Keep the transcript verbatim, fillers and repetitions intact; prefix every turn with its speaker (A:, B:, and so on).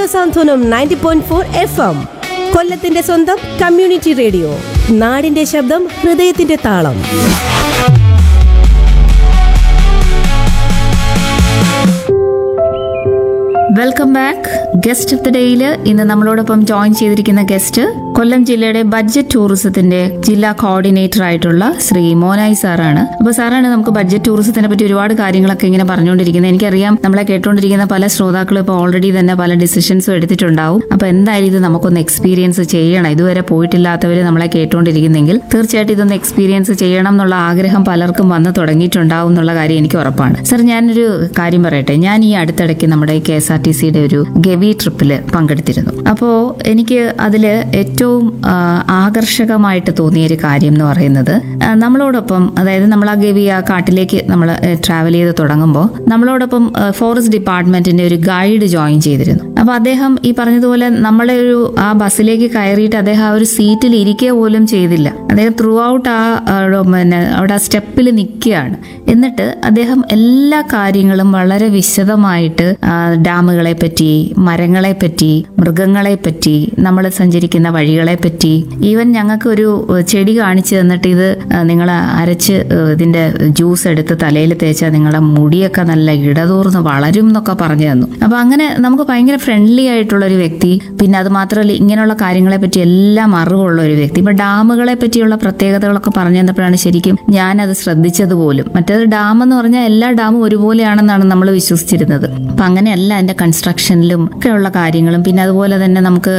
A: സാന്ത്വനം ninety point four F M, കൊല്ലത്തിന്റെ സ്വന്തം community radio. നാടിന്റെ ശബ്ദം, ഹൃദയത്തിന്റെ താളം.
B: Welcome back. Guest of the ഡേയിൽ ഇന്ന് നമ്മളോടൊപ്പം ജോയിൻ ചെയ്തിരിക്കുന്ന ഗസ്റ്റ് കൊല്ലം ജില്ലയുടെ ബഡ്ജറ്റ് ടൂറിസത്തിന്റെ ജില്ലാ കോർഡിനേറ്റർ ആയിട്ടുള്ള ശ്രീ മോനായി സാറാണ്. അപ്പൊ സാറാണ് നമുക്ക് ബഡ്ജറ്റ് ടൂറിസത്തിനെ പറ്റി ഒരുപാട് കാര്യങ്ങളൊക്കെ ഇങ്ങനെ പറഞ്ഞുകൊണ്ടിരിക്കുന്നത്. എനിക്കറിയാം നമ്മളെ കേട്ടുകൊണ്ടിരിക്കുന്ന പല ശ്രോതാക്കളും ഇപ്പോൾ ഓൾറെഡി തന്നെ പല ഡിസിഷൻസും എടുത്തിട്ടുണ്ടാവും. അപ്പൊ എന്തായാലും ഇത് നമുക്കൊന്ന് എക്സ്പീരിയൻസ് ചെയ്യണം. ഇതുവരെ പോയിട്ടില്ലാത്തവര് നമ്മളെ കേട്ടുകൊണ്ടിരിക്കുന്നെങ്കിൽ തീർച്ചയായിട്ടും ഇതൊന്ന് എക്സ്പീരിയൻസ് ചെയ്യണം എന്നുള്ള ആഗ്രഹം പലർക്കും വന്ന് തുടങ്ങിയിട്ടുണ്ടാവും എന്നുള്ള കാര്യം എനിക്ക് ഉറപ്പാണ്. സർ, ഞാനൊരു കാര്യം പറയട്ടെ. ഞാൻ ഈ അടുത്തിടയ്ക്ക് നമ്മുടെ കെ എസ് ആർ ടി സിയുടെ ഒരു ഗവി ട്രിപ്പിൽ പങ്കെടുത്തിരുന്നു. അപ്പോൾ എനിക്ക് അതിൽ ഏറ്റവും ആകർഷകമായിട്ട് തോന്നിയ ഒരു കാര്യം എന്ന് പറയുന്നത്, നമ്മളോടൊപ്പം, അതായത് നമ്മൾ ആ ഗവി ആ കാട്ടിലേക്ക് നമ്മൾ ട്രാവൽ ചെയ്ത് തുടങ്ങുമ്പോൾ നമ്മളോടൊപ്പം ഫോറസ്റ്റ് ഡിപ്പാർട്ട്മെന്റിന്റെ ഒരു ഗൈഡ് ജോയിൻ ചെയ്തിരുന്നു. അപ്പൊ അദ്ദേഹം ഈ പറഞ്ഞതുപോലെ നമ്മളെ ഒരു ആ ബസ്സിലേക്ക് കയറിയിട്ട് അദ്ദേഹം ആ ഒരു സീറ്റിൽ ഇരിക്കുക പോലും ചെയ്തില്ല. അദ്ദേഹം ത്രൂ ഔട്ട് ആ പിന്നെ അവിടെ ആ സ്റ്റെപ്പിൽ നിൽക്കുകയാണ്. എന്നിട്ട് അദ്ദേഹം എല്ലാ കാര്യങ്ങളും വളരെ വിശദമായിട്ട് ഡാമുകളെ പറ്റി, മരങ്ങളെ പറ്റി, മൃഗങ്ങളെ പറ്റി, നമ്മൾ സഞ്ചരിക്കുന്ന വഴികളെ പറ്റി, ഈവൻ ഞങ്ങൾക്ക് ഒരു ചെടി കാണിച്ചു തന്നിട്ട് ഇത് നിങ്ങൾ അരച്ച് ഇതിന്റെ ജ്യൂസ് എടുത്ത് തലയിൽ തേച്ചാൽ നിങ്ങളുടെ മുടിയൊക്കെ നല്ല ഇടതൂർന്ന് വളരും എന്നൊക്കെ പറഞ്ഞു തന്നു. അപ്പൊ അങ്ങനെ നമുക്ക് ഭയങ്കര ഫ്രണ്ട്ലി ആയിട്ടുള്ള ഒരു വ്യക്തി. പിന്നെ അത് മാത്രമല്ല, ഇങ്ങനെയുള്ള കാര്യങ്ങളെ പറ്റി എല്ലാം അറിവുള്ള ഒരു വ്യക്തി. ഇപ്പൊ ഡാമുകളെ പറ്റിയുള്ള പ്രത്യേകതകളൊക്കെ പറഞ്ഞു തന്നപ്പോഴാണ് ശരിക്കും ഞാനത് ശ്രദ്ധിച്ചത് പോലും. മറ്റേത് ഡാം എന്ന് പറഞ്ഞാൽ എല്ലാ ഡാമും ഒരുപോലെയാണെന്നാണ് നമ്മൾ വിശ്വസിച്ചിരുന്നത്. അപ്പൊ അങ്ങനെയല്ല, അതിന്റെ കൺസ്ട്രക്ഷനിലും ഒക്കെയുള്ള കാര്യങ്ങളും, പിന്നെ അതുപോലെ തന്നെ നമുക്ക്